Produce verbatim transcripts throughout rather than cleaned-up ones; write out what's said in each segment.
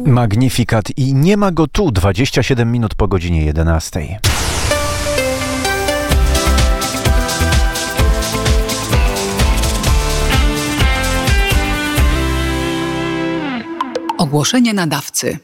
Magnificat i nie ma go tu, dwadzieścia siedem minut po godzinie jedenastej. Ogłoszenie nadawcy.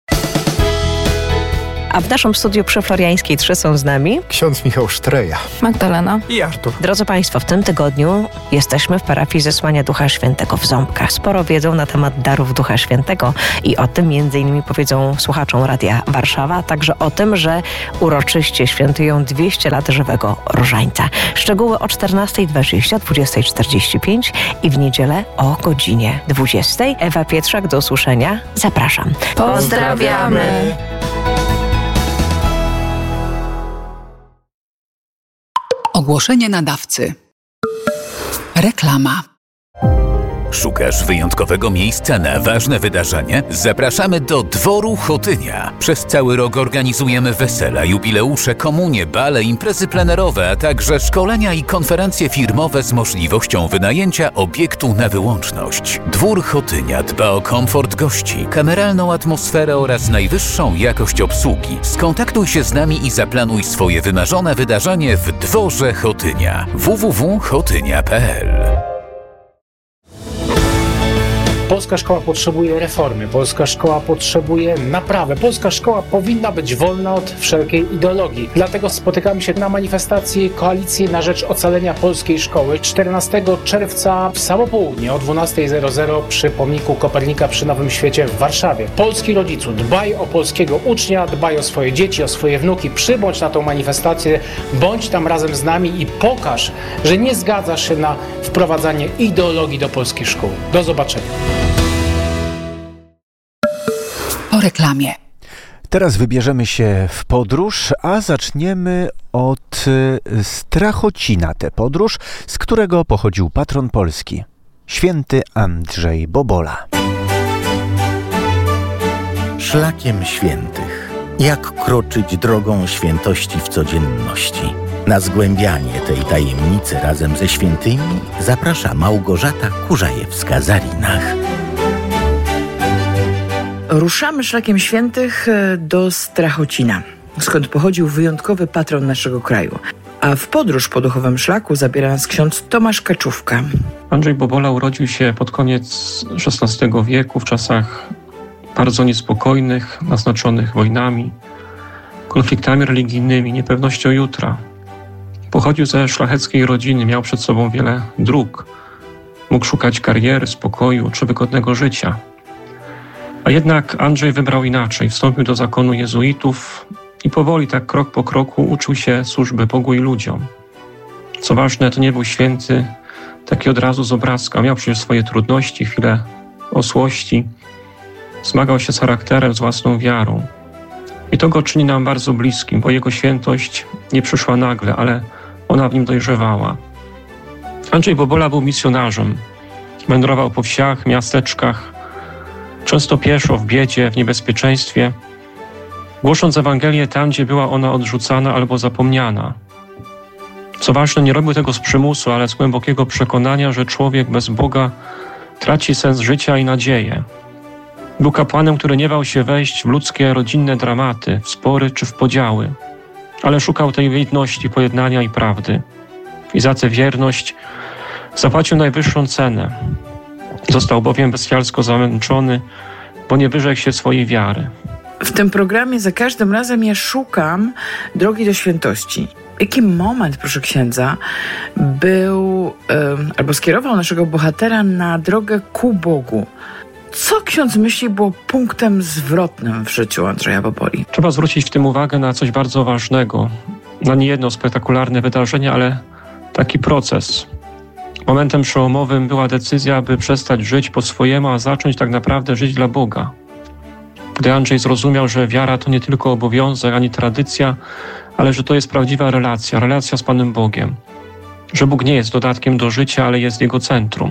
A w naszym studiu przy Floriańskiej trzy są z nami ksiądz Michał Sztreja, Magdalena i Artur. Drodzy Państwo, w tym tygodniu jesteśmy w parafii Zesłania Ducha Świętego w Ząbkach. Sporo wiedzą na temat darów Ducha Świętego i o tym między innymi powiedzą słuchaczom Radia Warszawa, a także o tym, że uroczyście świętują dwieście lat żywego różańca. Szczegóły o czternastej dwadzieścia, dwudziestej czterdzieści pięć i w niedzielę o godzinie dwudziestej. Ewa Pietrzak, do usłyszenia. Zapraszam. Pozdrawiamy! Ogłoszenie nadawcy. Reklama. Szukasz wyjątkowego miejsca na ważne wydarzenie? Zapraszamy do Dworu Chotynia. Przez cały rok organizujemy wesela, jubileusze, komunie, bale, imprezy plenerowe, a także szkolenia i konferencje firmowe z możliwością wynajęcia obiektu na wyłączność. Dwór Chotynia dba o komfort gości, kameralną atmosferę oraz najwyższą jakość obsługi. Skontaktuj się z nami i zaplanuj swoje wymarzone wydarzenie w Dworze Chotynia. w w w kropka chotynia kropka p l. Polska szkoła potrzebuje reformy, polska szkoła potrzebuje naprawy, polska szkoła powinna być wolna od wszelkiej ideologii. Dlatego spotykamy się na manifestacji Koalicji na rzecz ocalenia polskiej szkoły czternastego czerwca w samo południe o dwunasta zero zero przy pomniku Kopernika przy Nowym Świecie w Warszawie. Polski rodzicu, dbaj o polskiego ucznia, dbaj o swoje dzieci, o swoje wnuki, przybądź na tą manifestację, bądź tam razem z nami i pokaż, że nie zgadzasz się na wprowadzanie ideologii do polskich szkół. Do zobaczenia. Po reklamie. Teraz wybierzemy się w podróż, a zaczniemy od Strachocina. Tę podróż, z którego pochodził patron Polski, święty Andrzej Bobola. Szlakiem świętych. Jak kroczyć drogą świętości w codzienności? Na zgłębianie tej tajemnicy razem ze świętymi zaprasza Małgorzata Kurzajewska-Zarinach. Ruszamy szlakiem świętych do Strachocina, skąd pochodził wyjątkowy patron naszego kraju. A w podróż po duchowym szlaku zabiera nas ksiądz Tomasz Kaczówka. Andrzej Bobola urodził się pod koniec szesnastego wieku, w czasach bardzo niespokojnych, naznaczonych wojnami, konfliktami religijnymi, niepewnością jutra. Pochodził ze szlacheckiej rodziny, miał przed sobą wiele dróg. Mógł szukać kariery, spokoju czy wygodnego życia. A jednak Andrzej wybrał inaczej. Wstąpił do zakonu jezuitów i powoli, tak krok po kroku, uczył się służby Bogu i ludziom. Co ważne, to nie był święty taki od razu z obrazka. Miał przecież swoje trudności, chwile osłości. Zmagał się z charakterem, z własną wiarą. I to go czyni nam bardzo bliskim, bo jego świętość nie przyszła nagle, ale ona w nim dojrzewała. Andrzej Bobola był misjonarzem. Wędrował po wsiach, miasteczkach, często pieszo, w biedzie, w niebezpieczeństwie, głosząc Ewangelię tam, gdzie była ona odrzucana albo zapomniana. Co ważne, nie robił tego z przymusu, ale z głębokiego przekonania, że człowiek bez Boga traci sens życia i nadzieję. Był kapłanem, który nie bał się wejść w ludzkie, rodzinne dramaty, w spory czy w podziały, ale szukał tej jedności, pojednania i prawdy. I za tę wierność zapłacił najwyższą cenę. Został bowiem bestialsko zamęczony, bo nie wyrzekł się swojej wiary. W tym programie za każdym razem ja szukam drogi do świętości. Jaki moment, proszę księdza, był um, albo skierował naszego bohatera na drogę ku Bogu? Co ksiądz myśli było punktem zwrotnym w życiu Andrzeja Boboli? Trzeba zwrócić w tym uwagę na coś bardzo ważnego. Na niejedno spektakularne wydarzenie, ale taki proces. Momentem przełomowym była decyzja, aby przestać żyć po swojemu, a zacząć tak naprawdę żyć dla Boga. Gdy Andrzej zrozumiał, że wiara to nie tylko obowiązek ani tradycja, ale że to jest prawdziwa relacja, relacja z Panem Bogiem. Że Bóg nie jest dodatkiem do życia, ale jest Jego centrum.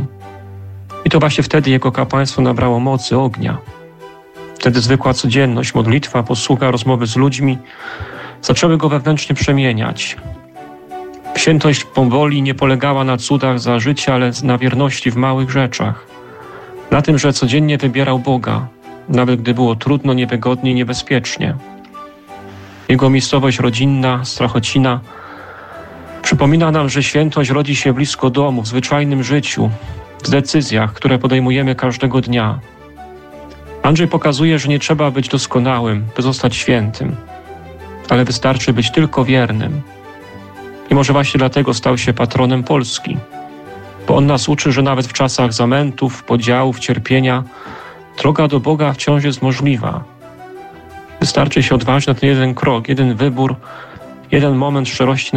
I to właśnie wtedy jego kapłaństwo nabrało mocy ognia. Wtedy zwykła codzienność, modlitwa, posługa, rozmowy z ludźmi zaczęły go wewnętrznie przemieniać. Świętość Boboli nie polegała na cudach za życia, ale na wierności w małych rzeczach. Na tym, że codziennie wybierał Boga, nawet gdy było trudno, niewygodnie i niebezpiecznie. Jego miejscowość rodzinna, Strachocina, przypomina nam, że świętość rodzi się blisko domu, w zwyczajnym życiu, w decyzjach, które podejmujemy każdego dnia. Andrzej pokazuje, że nie trzeba być doskonałym, by zostać świętym, ale wystarczy być tylko wiernym. I może właśnie dlatego stał się patronem Polski, bo on nas uczy, że nawet w czasach zamętów, podziałów, cierpienia, droga do Boga wciąż jest możliwa. Wystarczy się odważyć na ten jeden krok, jeden wybór, jeden moment szczerości